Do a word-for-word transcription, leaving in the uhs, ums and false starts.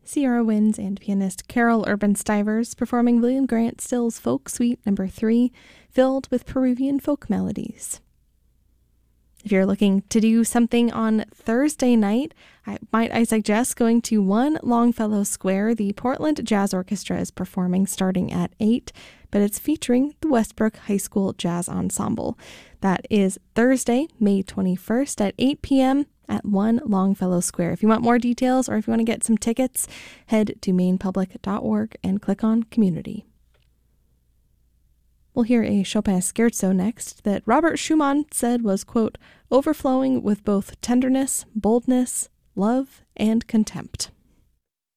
Sierra Winds and pianist Carol Urban Stivers performing William Grant Still's Folk Suite Number three, filled with Peruvian folk melodies. If you're looking to do something on Thursday night, I might I suggest going to One Longfellow Square. The Portland Jazz Orchestra is performing starting at eight, but it's featuring the Westbrook High School Jazz Ensemble. That is Thursday, May twenty-first at eight p.m. at One Longfellow Square. If you want more details or if you want to get some tickets, head to maine public dot org and click on Community. We'll hear a Chopin scherzo next that Robert Schumann said was, quote, overflowing with both tenderness, boldness, love, and contempt.